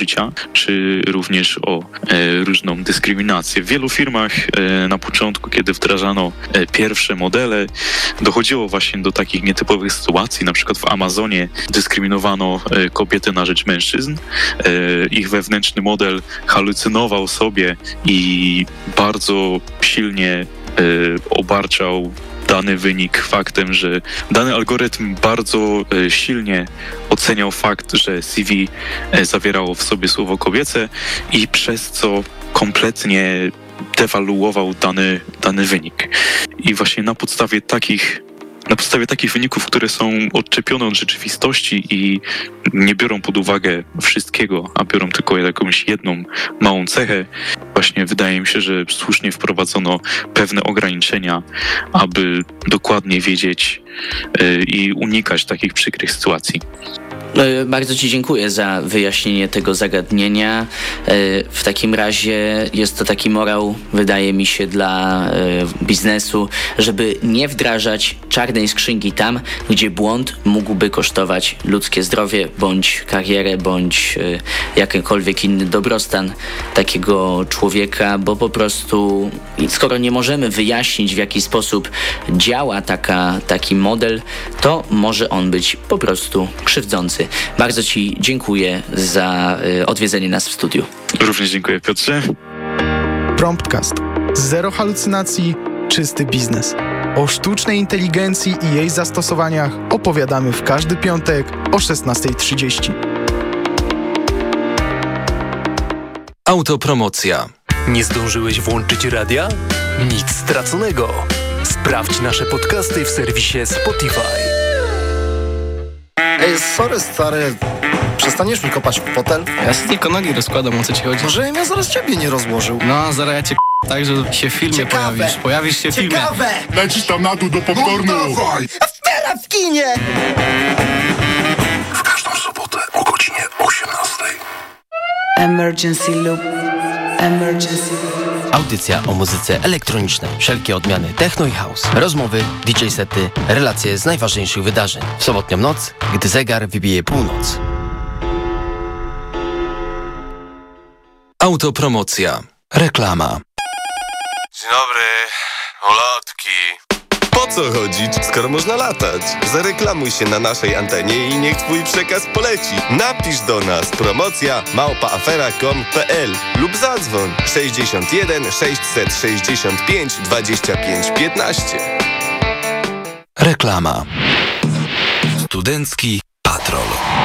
życia, czy również o różną dyskryminację. W wielu firmach na początku, kiedy wdrażano pierwsze modele, dochodziło właśnie do takich nietypowych sytuacji. Na przykład w Amazonie dyskryminowano kobiety na rzecz mężczyzn. Ich wewnętrzny model halucynował sobie i bardzo silnie obarczał dany wynik faktem, że dany algorytm bardzo silnie oceniał fakt, że CV zawierało w sobie słowo kobiece i przez co kompletnie dewaluował dany wynik. I właśnie na podstawie takich wyników, które są odczepione od rzeczywistości i nie biorą pod uwagę wszystkiego, a biorą tylko jakąś jedną małą cechę, właśnie wydaje mi się, że słusznie wprowadzono pewne ograniczenia, aby dokładnie wiedzieć i unikać takich przykrych sytuacji. Bardzo Ci dziękuję za wyjaśnienie tego zagadnienia. W takim razie jest to taki morał, wydaje mi się, dla biznesu, żeby nie wdrażać czarnej skrzynki tam, gdzie błąd mógłby kosztować ludzkie zdrowie, bądź karierę, bądź jakikolwiek inny dobrostan takiego człowieka, bo po prostu skoro nie możemy wyjaśnić, w jaki sposób działa taki model, to może on być po prostu krzywdzący. Bardzo Ci dziękuję za odwiedzenie nas w studiu. Również dziękuję, Piotrze. Promptcast. Zero halucynacji, czysty biznes. O sztucznej inteligencji i jej zastosowaniach opowiadamy w każdy piątek o 16:30. Autopromocja. Nie zdążyłeś włączyć radia? Nic straconego. Sprawdź nasze podcasty w serwisie Spotify. Ej, sorry stary, przestaniesz mi kopać w fotel? Ja sobie tylko nogi rozkładam, o co ci chodzi? Może ja zaraz ciebie nie rozłożył. No, zaraz ja cię tak, że się w filmie pojawisz. Pojawisz się w filmie. Ciekawe! Lecisz tam na dół do popcornu. No dawaj! A teraz w kinie! W każdą sobotę o godzinie 18. Emergency Loop. Emergency Loop. Audycja o muzyce elektronicznej, wszelkie odmiany techno i house, rozmowy, DJ-sety, relacje z najważniejszych wydarzeń. W sobotnią noc, gdy zegar wybije północ. Autopromocja. Reklama. Dzień dobry, ulotki. Po co chodzić, skoro można latać? Zareklamuj się na naszej antenie i niech twój przekaz poleci. Napisz do nas promocja@afera.com.pl lub zadzwoń 61 665 25 15. Reklama. Studencki